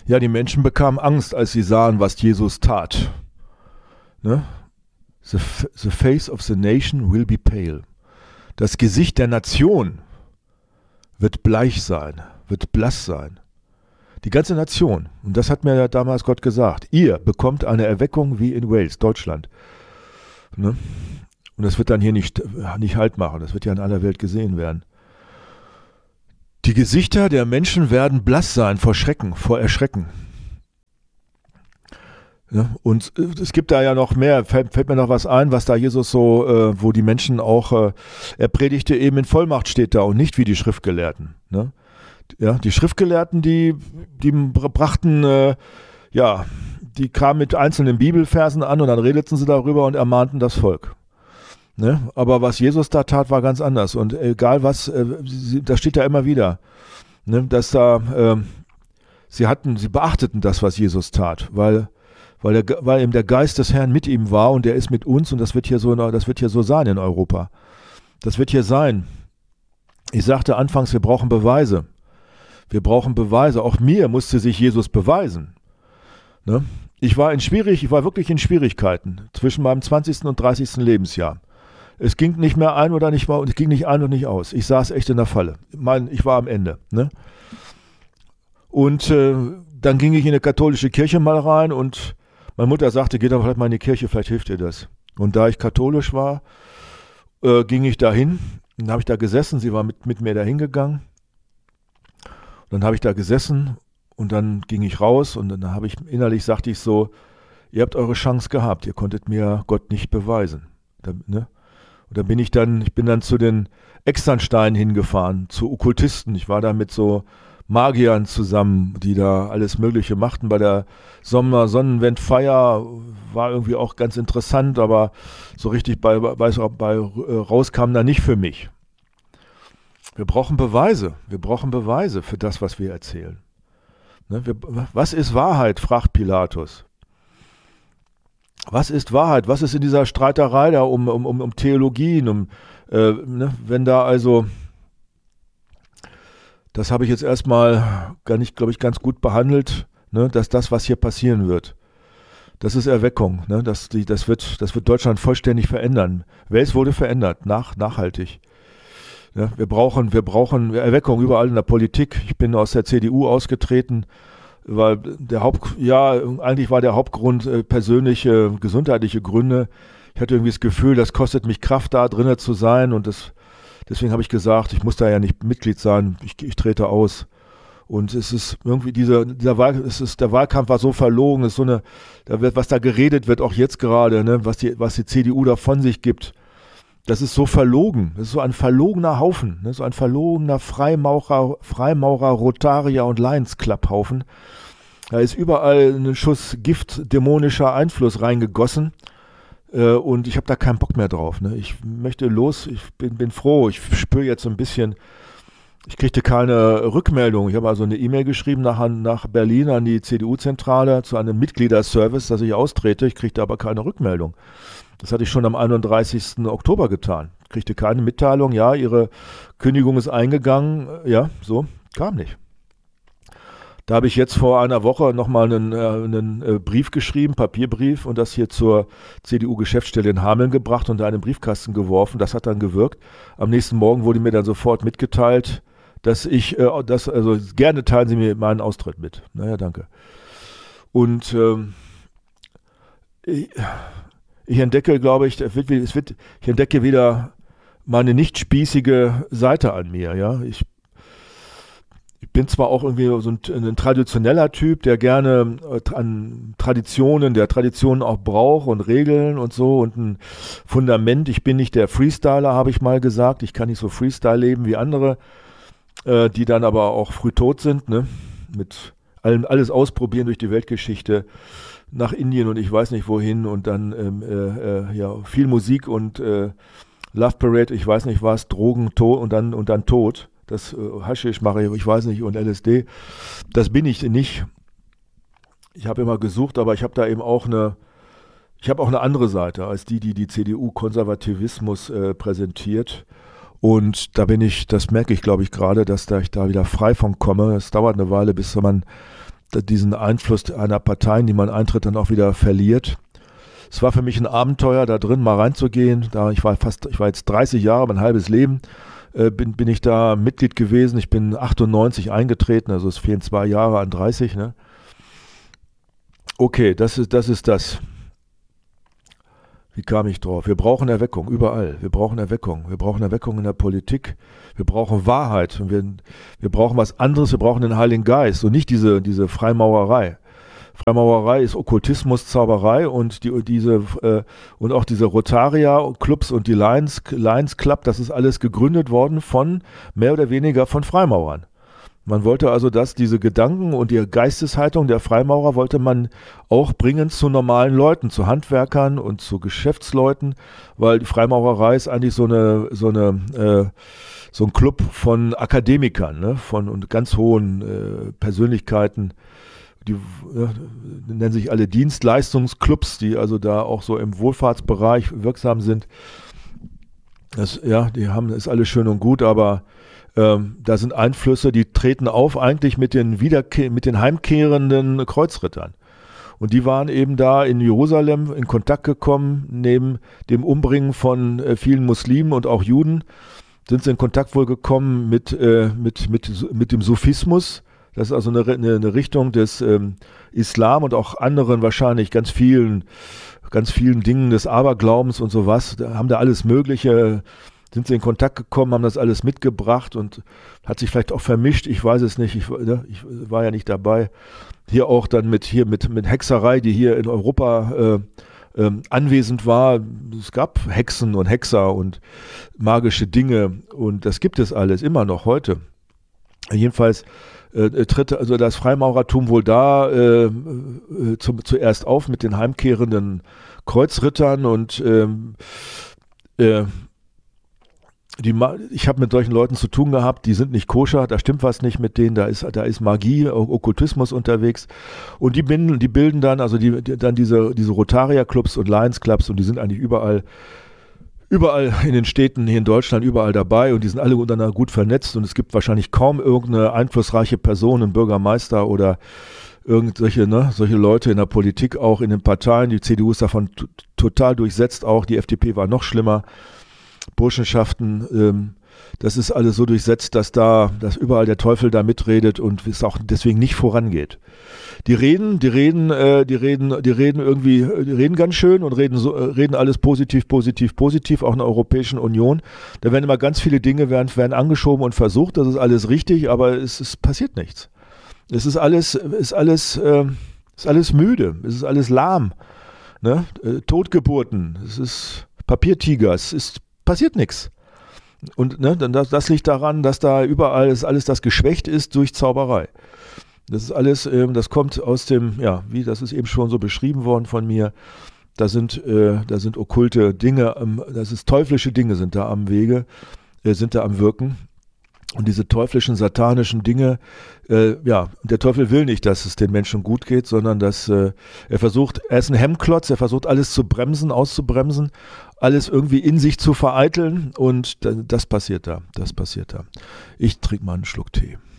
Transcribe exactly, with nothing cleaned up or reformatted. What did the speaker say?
Ja, die Menschen bekamen Angst, als sie sahen, was Jesus tat. Ne? The, the face of the nation will be pale. Das Gesicht der Nation wird bleich sein, wird blass sein. Die ganze Nation. Und das hat mir ja damals Gott gesagt. Ihr bekommt eine Erweckung wie in Wales, Deutschland. Ne? Und das wird dann hier nicht, nicht Halt machen. Das wird ja in aller Welt gesehen werden. Die Gesichter der Menschen werden blass sein vor Schrecken, vor Erschrecken. Ja, und es gibt da ja noch mehr, fällt, fällt mir noch was ein, was da Jesus so, äh, wo die Menschen auch, äh, er predigte eben in Vollmacht steht da und nicht wie die Schriftgelehrten. Ne? Ja, die Schriftgelehrten, die, die brachten, äh, ja, die kamen mit einzelnen Bibelversen an und dann redeten sie darüber und ermahnten das Volk. Ne? Aber was Jesus da tat, war ganz anders. Und egal was, äh, sie, das steht da immer wieder, ne? Dass da, äh, sie hatten, sie beachteten das, was Jesus tat, weil, weil, der, weil eben der Geist des Herrn mit ihm war und der ist mit uns und das wird hier so, das wird hier so sein in Europa. Das wird hier sein. Ich sagte anfangs, wir brauchen Beweise. Wir brauchen Beweise. Auch mir musste sich Jesus beweisen. Ne? Ich war in schwierig, ich war wirklich in Schwierigkeiten zwischen meinem zwanzigsten und dreißigsten Lebensjahr. Es ging nicht mehr ein oder nicht mal, und es ging nicht ein und nicht aus. Ich saß echt in der Falle. Ich, mein, ich war am Ende. Ne? Und äh, dann ging ich in eine katholische Kirche mal rein und meine Mutter sagte, geh doch vielleicht mal in die Kirche, vielleicht hilft dir das. Und da ich katholisch war, äh, ging ich dahin. Dann habe ich da gesessen, sie war mit, mit mir dahin gegangen. Dann habe ich da gesessen und dann ging ich raus und dann habe ich innerlich, sagte ich so, ihr habt eure Chance gehabt, ihr konntet mir Gott nicht beweisen. Da, ne? Und dann bin ich dann, ich bin dann zu den Externsteinen hingefahren, zu Okkultisten. Ich war da mit so Magiern zusammen, die da alles Mögliche machten. Bei der Sommer Sonnenwendfeier war irgendwie auch ganz interessant, aber so richtig bei, bei, bei rauskam da nicht für mich. Wir brauchen Beweise. Wir brauchen Beweise für das, was wir erzählen. Ne, wir, was ist Wahrheit, fragt Pilatus. Was ist Wahrheit? Was ist in dieser Streiterei da um, um, um, um Theologien? Um, äh, ne, wenn da also, das habe ich jetzt erstmal gar nicht, glaube ich, ganz gut behandelt, ne, dass das, was hier passieren wird, das ist Erweckung. Ne, das, die, das, wird, das wird Deutschland vollständig verändern. Wales wurde verändert, nach, nachhaltig. Ja, wir brauchen, wir brauchen Erweckung überall in der Politik. Ich bin aus der C D U ausgetreten, weil der Haupt, ja, eigentlich war der Hauptgrund äh, persönliche, gesundheitliche Gründe. Ich hatte irgendwie das Gefühl, das kostet mich Kraft, da drinnen zu sein und das, deswegen habe ich gesagt, ich muss da ja nicht Mitglied sein, ich, ich trete aus. Und es ist irgendwie dieser, dieser Wahl, es ist, der Wahlkampf war so verlogen, es ist so eine, da wird, was da geredet wird, auch jetzt gerade, ne, was die, was die C D U da von sich gibt. Das ist so verlogen, das ist so ein verlogener Haufen, ne? So ein verlogener Freimaurer, Freimaurer, Rotarier und Lions Club Haufen. Da ist überall ein Schuss Gift, dämonischer Einfluss reingegossen äh, und ich habe da keinen Bock mehr drauf. Ne? Ich möchte los, ich bin, bin froh, ich spüre jetzt so ein bisschen, ich kriegte keine Rückmeldung. Ich habe also eine E-Mail geschrieben nach, nach Berlin an die C D U-Zentrale zu einem Mitgliederservice, dass ich austrete, ich kriegte aber keine Rückmeldung. Das hatte ich schon am einunddreißigsten Oktober getan. Kriegte keine Mitteilung, ja, ihre Kündigung ist eingegangen. Ja, so, kam nicht. Da habe ich jetzt vor einer Woche nochmal einen, äh, einen äh, Brief geschrieben, Papierbrief, und das hier zur C D U-Geschäftsstelle in Hameln gebracht und da in den Briefkasten geworfen. Das hat dann gewirkt. Am nächsten Morgen wurde mir dann sofort mitgeteilt, dass ich, äh, das, also gerne teilen Sie mir meinen Austritt mit. Naja, danke. Und ähm, ich, Ich entdecke, glaube ich, es wird, es wird, ich entdecke wieder meine nicht spießige Seite an mir. Ja, ich, ich bin zwar auch irgendwie so ein, ein traditioneller Typ, der gerne an Traditionen, der Traditionen auch braucht und Regeln und so und ein Fundament. Ich bin nicht der Freestyler, habe ich mal gesagt. Ich kann nicht so Freestyle leben wie andere, äh, die dann aber auch früh tot sind, ne? Mit allem, alles ausprobieren durch die Weltgeschichte. Nach Indien und ich weiß nicht wohin und dann ähm, äh, äh, ja, viel Musik und äh, Love Parade, ich weiß nicht was, Drogen, Tod und dann und dann Tod. Das äh, Haschisch mache ich, ich weiß nicht, und L S D. Das bin ich nicht. Ich habe immer gesucht, aber ich habe da eben auch eine, ich habe auch eine andere Seite als die, die die C D U-Konservativismus äh, präsentiert. Und da bin ich, das merke ich, glaube ich, gerade, dass da ich da wieder frei von komme. Es dauert eine Weile, bis man diesen Einfluss einer Partei, in die man eintritt, dann auch wieder verliert. Es war für mich ein Abenteuer, da drin mal reinzugehen. Da ich war fast, ich war jetzt dreißig Jahre, mein halbes Leben, äh, bin, bin ich da Mitglied gewesen. Ich bin achtundneunzig eingetreten, also es fehlen zwei Jahre an dreißig. Ne? Okay, das ist, das ist das. Wie kam ich drauf? Wir brauchen Erweckung, überall. Wir brauchen Erweckung. Wir brauchen Erweckung in der Politik. Wir brauchen Wahrheit. Und wir, wir brauchen was anderes. Wir brauchen den Heiligen Geist und nicht diese, diese Freimaurerei. Freimaurerei ist Okkultismus, Zauberei und die, diese äh, und auch diese Rotaria-Clubs und die Lions, Lions Club, das ist alles gegründet worden von, mehr oder weniger von Freimaurern. Man wollte also, dass diese Gedanken und die Geisteshaltung der Freimaurer wollte man auch bringen zu normalen Leuten, zu Handwerkern und zu Geschäftsleuten, weil die Freimaurerei ist eigentlich so eine, so eine, äh, so ein Club von Akademikern, ne, von und ganz hohen äh, Persönlichkeiten, die ja, nennen sich alle Dienstleistungsclubs, die also da auch so im Wohlfahrtsbereich wirksam sind. Das, ja, die haben, ist alles schön und gut, aber Ähm, da sind Einflüsse, die treten auf eigentlich mit den, Wiederke- mit den heimkehrenden Kreuzrittern. Und die waren eben da in Jerusalem in Kontakt gekommen, neben dem Umbringen von äh, vielen Muslimen und auch Juden, sind sie in Kontakt wohl gekommen mit, äh, mit, mit, mit dem Sufismus. Das ist also eine, eine, eine Richtung des ähm, Islam und auch anderen wahrscheinlich ganz vielen, ganz vielen Dingen des Aberglaubens und sowas. Da haben da alles Mögliche, sind sie in Kontakt gekommen, haben das alles mitgebracht und hat sich vielleicht auch vermischt, ich weiß es nicht, ich, ne, ich war ja nicht dabei. Hier auch dann mit, hier mit, mit Hexerei, die hier in Europa äh, äh, anwesend war. Es gab Hexen und Hexer und magische Dinge und das gibt es alles, immer noch heute. Jedenfalls äh, tritt also das Freimaurertum wohl da äh, äh, zum, zuerst auf mit den heimkehrenden Kreuzrittern und ähm, äh, Die, ich habe mit solchen Leuten zu tun gehabt, die sind nicht koscher, da stimmt was nicht mit denen, da ist, da ist Magie, Okkultismus unterwegs und die bilden, die bilden dann, also die, die, dann diese, diese Rotaria-Clubs und Lions-Clubs und die sind eigentlich überall, überall in den Städten hier in Deutschland, überall dabei und die sind alle untereinander gut vernetzt und es gibt wahrscheinlich kaum irgendeine einflussreiche Person, einen Bürgermeister oder irgendwelche, ne, solche Leute in der Politik, auch in den Parteien, die C D U ist davon t- total durchsetzt auch, die F D P war noch schlimmer. Burschenschaften, ähm, das ist alles so durchsetzt, dass da, dass überall der Teufel da mitredet und es auch deswegen nicht vorangeht. Die reden, die reden, äh, die reden, die reden irgendwie, die reden ganz schön und reden so, äh, reden alles positiv, positiv, positiv, auch in der Europäischen Union. Da werden immer ganz viele Dinge werden, werden angeschoben und versucht, das ist alles richtig, aber es, es passiert nichts. Es ist alles, ist alles, äh, ist alles müde, es ist alles lahm, ne? Äh, Totgeburten, es ist Papiertiger, es ist passiert nichts. Und ne, dann das, das liegt daran, dass da überall ist alles das geschwächt ist durch Zauberei. Das ist alles, ähm, das kommt aus dem, ja, wie das ist eben schon so beschrieben worden von mir. Da sind, äh, da sind okkulte Dinge, ähm, das ist teuflische Dinge sind da am Wege, äh, sind da am Wirken. Und diese teuflischen, satanischen Dinge, äh, ja, der Teufel will nicht, dass es den Menschen gut geht, sondern dass äh, er versucht, er ist ein Hemmklotz, er versucht alles zu bremsen, auszubremsen, alles irgendwie in sich zu vereiteln und das passiert da, das passiert da. Ich trinke mal einen Schluck Tee.